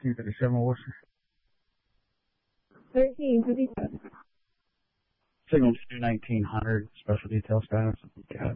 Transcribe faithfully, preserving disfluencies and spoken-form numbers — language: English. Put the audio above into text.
thirteen thirty-seven Worcester. thirteen fifty-seven. Signal two nineteen hundred, special detail status. Got it.